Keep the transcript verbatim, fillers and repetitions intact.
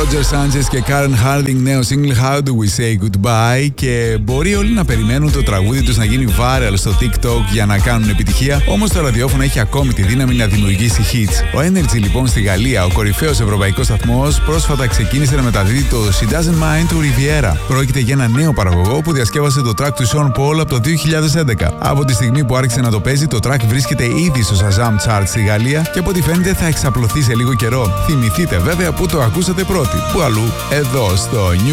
Roger Sanchez και Karen Harding, νέο single How Do We Say Goodbye. Και μπορεί όλοι να περιμένουν το τραγούδι τους να γίνει viral στο TikTok για να κάνουν επιτυχία, όμως το ραδιόφωνο έχει ακόμη τη δύναμη να δημιουργήσει hits. Ο Energy λοιπόν στη Γαλλία, ο κορυφαίος ευρωπαϊκός σταθμός, πρόσφατα ξεκίνησε να μεταδίδει το She Doesn't Mind του Riviera. Πρόκειται για ένα νέο παραγωγό που διασκεύασε το track του Sean Paul από το δύο χιλιάδες έντεκα. Από τη στιγμή που άρχισε να το παίζει, το track βρίσκεται ήδη στο Shazam Chart στη Γαλλία και από ό,τι φαίνεται θα εξαπλωθεί σε λίγο καιρό. Θυμηθείτε βέβαια που το ακούσατε πρώτοι. Που αλλού? Εδώ στο New